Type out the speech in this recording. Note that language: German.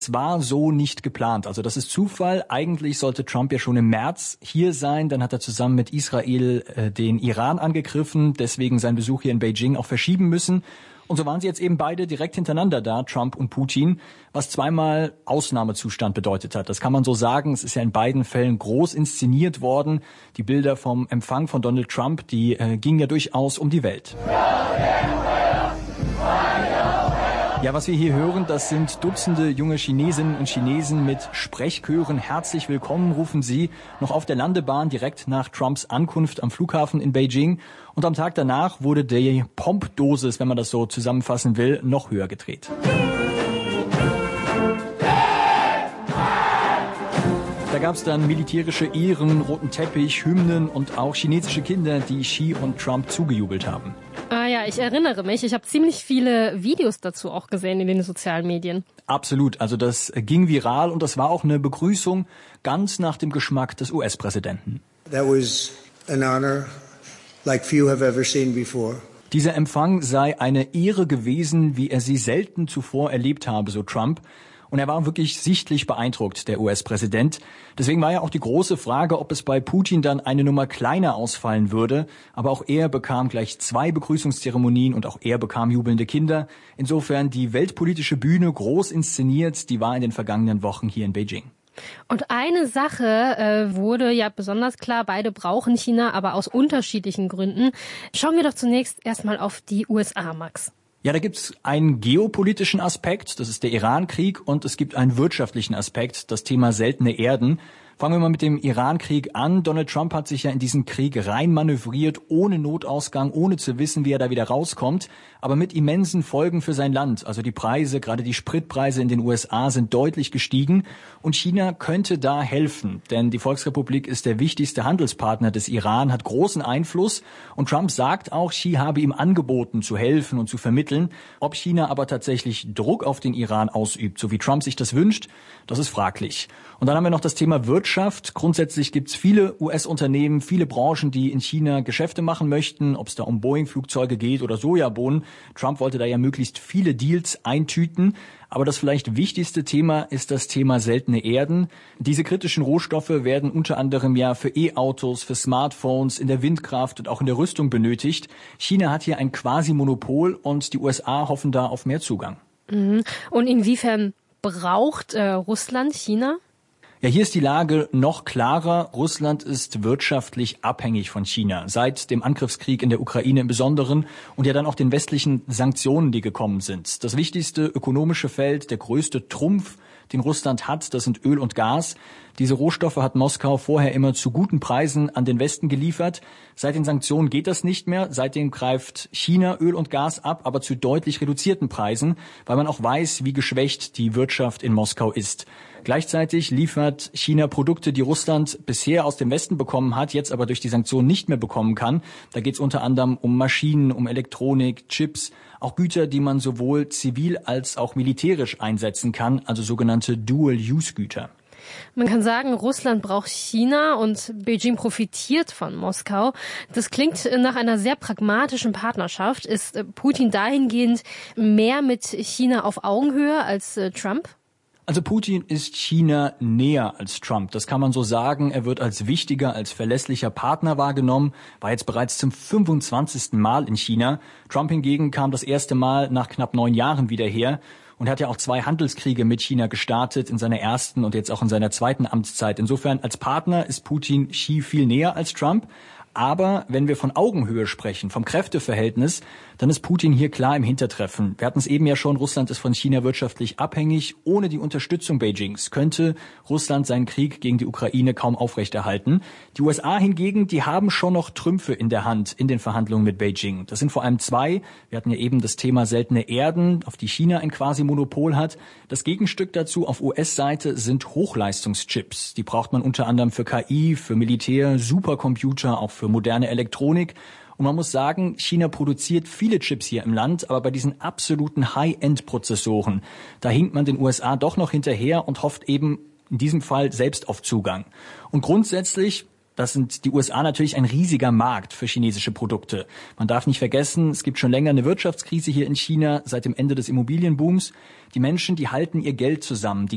Es war so nicht geplant. Also das ist Zufall. Eigentlich sollte Trump ja schon im März hier sein. Dann hat er zusammen mit Israel den Iran angegriffen. Deswegen seinen Besuch hier in Beijing auch verschieben müssen. Und so waren sie jetzt eben beide direkt hintereinander da, Trump und Putin, was zweimal Ausnahmezustand bedeutet hat. Das kann man so sagen. Es ist ja in beiden Fällen groß inszeniert worden. Die Bilder vom Empfang von Donald Trump, die gingen ja durchaus um die Welt. Ja, was wir hier hören, das sind Dutzende junge Chinesinnen und Chinesen mit Sprechchören. Herzlich willkommen, rufen sie noch auf der Landebahn direkt nach Trumps Ankunft am Flughafen in Beijing. Und am Tag danach wurde die Pompdosis, wenn man das so zusammenfassen will, noch höher gedreht. Da gab es dann militärische Ehren, roten Teppich, Hymnen und auch chinesische Kinder, die Xi und Trump zugejubelt haben. Ah ja, ich erinnere mich. Ich habe ziemlich viele Videos dazu auch gesehen in den sozialen Medien. Absolut. Also das ging viral und das war auch eine Begrüßung ganz nach dem Geschmack des US-Präsidenten. That was an honor like few have ever seen before. Dieser Empfang sei eine Ehre gewesen, wie er sie selten zuvor erlebt habe, so Trump. Und er war wirklich sichtlich beeindruckt, der US-Präsident. Deswegen war ja auch die große Frage, ob es bei Putin dann eine Nummer kleiner ausfallen würde. Aber auch er bekam gleich 2 Begrüßungszeremonien und auch er bekam jubelnde Kinder. Insofern die weltpolitische Bühne groß inszeniert, die war in den vergangenen Wochen hier in Beijing. Und eine Sache wurde ja besonders klar, beide brauchen China, aber aus unterschiedlichen Gründen. Schauen wir doch zunächst erstmal auf die USA, Max. Ja, da gibt's einen geopolitischen Aspekt, das ist der Iran-Krieg, und es gibt einen wirtschaftlichen Aspekt, das Thema seltene Erden. Fangen wir mal mit dem Iran-Krieg an. Donald Trump hat sich ja in diesen Krieg reinmanövriert, ohne Notausgang, ohne zu wissen, wie er da wieder rauskommt, aber mit immensen Folgen für sein Land. Also die Preise, gerade die Spritpreise in den USA sind deutlich gestiegen und China könnte da helfen, denn die Volksrepublik ist der wichtigste Handelspartner des Iran, hat großen Einfluss und Trump sagt auch, Xi habe ihm angeboten zu helfen und zu vermitteln. Ob China aber tatsächlich Druck auf den Iran ausübt, so wie Trump sich das wünscht, das ist fraglich. Und dann haben wir noch das Thema Wirtschaft. Grundsätzlich gibt es viele US-Unternehmen, viele Branchen, die in China Geschäfte machen möchten, ob es da um Boeing-Flugzeuge geht oder Sojabohnen. Trump wollte da ja möglichst viele Deals eintüten. Aber das vielleicht wichtigste Thema ist das Thema seltene Erden. Diese kritischen Rohstoffe werden unter anderem ja für E-Autos, für Smartphones, in der Windkraft und auch in der Rüstung benötigt. China hat hier ein Quasi-Monopol und die USA hoffen da auf mehr Zugang. Und inwiefern braucht Russland China? Ja, hier ist die Lage noch klarer. Russland ist wirtschaftlich abhängig von China. Seit dem Angriffskrieg in der Ukraine im Besonderen und ja dann auch den westlichen Sanktionen, die gekommen sind. Das wichtigste ökonomische Feld, der größte Trumpf, den Russland hat, das sind Öl und Gas. Diese Rohstoffe hat Moskau vorher immer zu guten Preisen an den Westen geliefert. Seit den Sanktionen geht das nicht mehr. Seitdem greift China Öl und Gas ab, aber zu deutlich reduzierten Preisen, weil man auch weiß, wie geschwächt die Wirtschaft in Moskau ist. Gleichzeitig liefert China Produkte, die Russland bisher aus dem Westen bekommen hat, jetzt aber durch die Sanktionen nicht mehr bekommen kann. Da geht es unter anderem um Maschinen, um Elektronik, Chips, auch Güter, die man sowohl zivil als auch militärisch einsetzen kann, also sogenannte Dual-Use-Güter. Man kann sagen, Russland braucht China und Beijing profitiert von Moskau. Das klingt nach einer sehr pragmatischen Partnerschaft. Ist Putin dahingehend mehr mit China auf Augenhöhe als Trump? Also Putin ist China näher als Trump, das kann man so sagen. Er wird als wichtiger, als verlässlicher Partner wahrgenommen, war jetzt bereits zum 25. Mal in China. Trump hingegen kam das erste Mal nach knapp 9 Jahren wieder her und hat ja auch 2 Handelskriege mit China gestartet in seiner ersten und jetzt auch in seiner zweiten Amtszeit. Insofern als Partner ist Putin Xi viel näher als Trump. Aber wenn wir von Augenhöhe sprechen, vom Kräfteverhältnis, dann ist Putin hier klar im Hintertreffen. Wir hatten es eben ja schon, Russland ist von China wirtschaftlich abhängig. Ohne die Unterstützung Beijings könnte Russland seinen Krieg gegen die Ukraine kaum aufrechterhalten. Die USA hingegen, die haben schon noch Trümpfe in der Hand in den Verhandlungen mit Beijing. Das sind vor allem 2. Wir hatten ja eben das Thema seltene Erden, auf die China ein Quasi-Monopol hat. Das Gegenstück dazu auf US-Seite sind Hochleistungschips. Die braucht man unter anderem für KI, für Militär, Supercomputer, auch für moderne Elektronik. Und man muss sagen, China produziert viele Chips hier im Land, aber bei diesen absoluten High-End-Prozessoren, da hinkt man den USA doch noch hinterher und hofft eben in diesem Fall selbst auf Zugang. Und grundsätzlich, das sind die USA natürlich ein riesiger Markt für chinesische Produkte. Man darf nicht vergessen, es gibt schon länger eine Wirtschaftskrise hier in China, seit dem Ende des Immobilienbooms. Die Menschen, die halten ihr Geld zusammen. Die